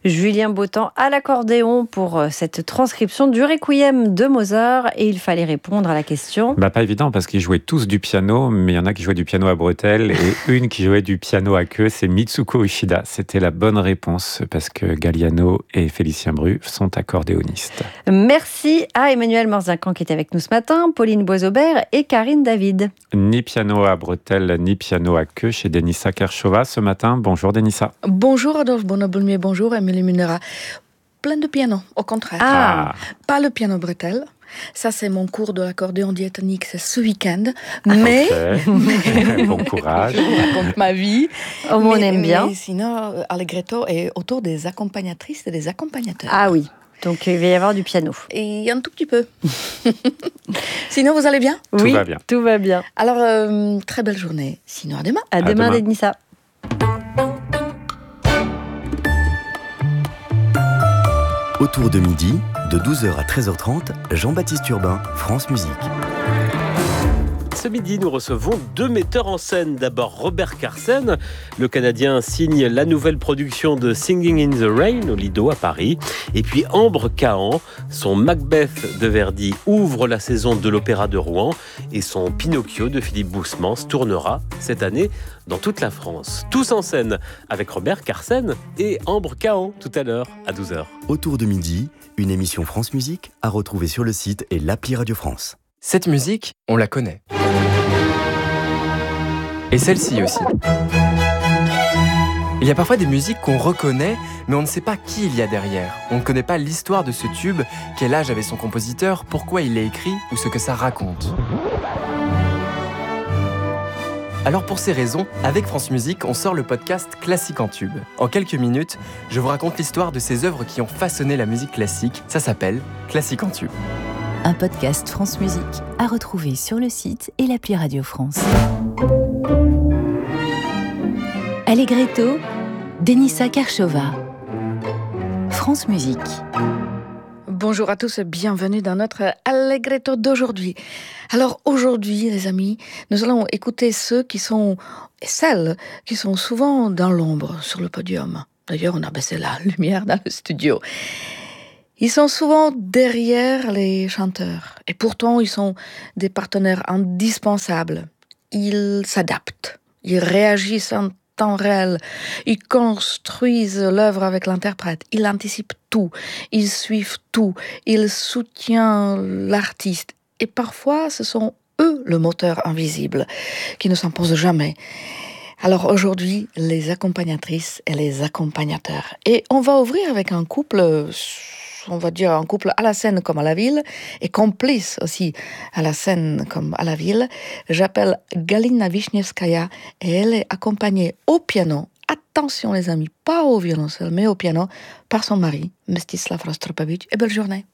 Julien Bottan à l'accordéon pour cette transcription du Requiem de Mozart. Et il fallait répondre à la question. Pas évident parce qu'ils jouaient tous du piano, mais il y en a qui jouaient du piano à bretelles et une qui jouait du piano à queue, c'est Mitsuko Ishida. C'était la bonne réponse parce que Galliano et Félicien Bru sont accordéonistes. Merci à Emmanuel Morzincan qui était avec nous ce matin, Pauline Boisaubert et Karine David. Ni piano à bretelles, ni piano à queue chez Denissa Kershova ce matin. Bonjour Denissa. Bonjour Adolphe Bonabulmier, bonjour Émilie Munera. Plein de piano, au contraire. Pas le piano bretelle. Ça, c'est mon cours de l'accordéon diatonique, c'est ce week-end. Mais... Bon courage. Je raconte ma vie. On aime bien. Mais sinon, Allegretto est autour des accompagnatrices et des accompagnateurs. Ah oui, donc il va y avoir du piano. Et un tout petit peu. Sinon, vous allez bien ? Oui, Tout va bien. Tout va bien. Alors, très belle journée. Sinon, à demain. À demain, Denissa. Autour de midi, de 12h à 13h30, Jean-Baptiste Urbain, France Musique. Ce midi, nous recevons deux metteurs en scène. D'abord Robert Carsen. Le Canadien signe la nouvelle production de Singing in the Rain au Lido à Paris. Et puis Ambre Cahan, son Macbeth de Verdi ouvre la saison de l'Opéra de Rouen. Et son Pinocchio de Philippe Boussemans tournera cette année dans toute la France. Tous en scène avec Robert Carsen et Ambre Cahan tout à l'heure à 12h. Autour de midi, une émission France Musique à retrouver sur le site et l'appli Radio France. Cette musique, on la connaît. Et celle-ci aussi. Il y a parfois des musiques qu'on reconnaît, mais on ne sait pas qui il y a derrière. On ne connaît pas l'histoire de ce tube, quel âge avait son compositeur, pourquoi il l'a écrit ou ce que ça raconte. Alors pour ces raisons, avec France Musique, on sort le podcast Classique en tube. En quelques minutes, je vous raconte l'histoire de ces œuvres qui ont façonné la musique classique. Ça s'appelle Classique en tube. Un podcast France Musique à retrouver sur le site et l'appli Radio France. Allegretto, Denissa Kershova. France Musique. Bonjour à tous et bienvenue dans notre Allegretto d'aujourd'hui. Alors aujourd'hui, les amis, nous allons écouter celles qui sont souvent dans l'ombre sur le podium. D'ailleurs, on a baissé la lumière dans le studio. Ils sont souvent derrière les chanteurs et pourtant ils sont des partenaires indispensables. Ils s'adaptent, ils réagissent en temps réel, ils construisent l'œuvre avec l'interprète, ils anticipent tout, ils suivent tout, ils soutiennent l'artiste et parfois ce sont eux le moteur invisible qui ne s'impose jamais. Alors aujourd'hui, les accompagnatrices et les accompagnateurs. Et on va ouvrir avec un couple... on va dire un couple à la scène comme à la ville, et complice aussi à la scène comme à la ville. J'appelle Galina Wisniewskaja et elle est accompagnée au piano, attention les amis, pas au violoncelle, mais au piano, par son mari, Mstislav Rostropovich. Et belle journée.